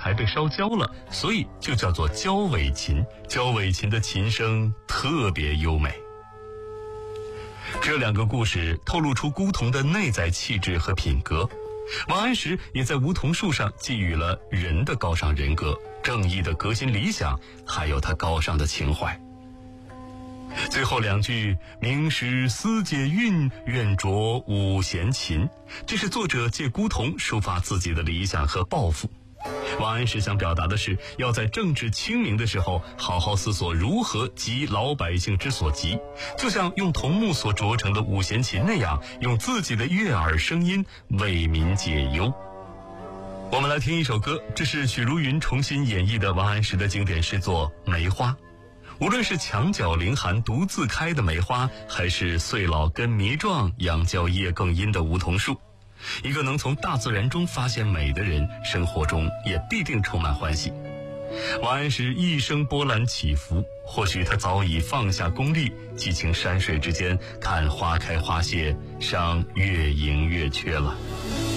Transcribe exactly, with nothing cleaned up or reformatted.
还被烧焦了，所以就叫做焦尾琴。焦尾琴的琴声特别优美。这两个故事透露出孤桐的内在气质和品格，王安石也在梧桐树上寄予了人的高尚人格、正义的革新理想，还有他高尚的情怀。最后两句明时思解韵，愿着五弦琴，这是作者借孤桐抒发自己的理想和抱负。王安石想表达的是，要在政治清明的时候好好思索如何急老百姓之所急，就像用桐木所琢成的五弦琴那样，用自己的悦耳声音为民解忧。我们来听一首歌，这是许茹芸重新演绎的王安石的经典诗作《梅花》。无论是墙角凌寒独自开的梅花，还是岁老根弥壮仰蕉叶更阴的梧桐树，一个能从大自然中发现美的人，生活中也必定充满欢喜。王安石一生波澜起伏，或许他早已放下功利，寄情山水之间，看花开花谢，赏月盈月缺了。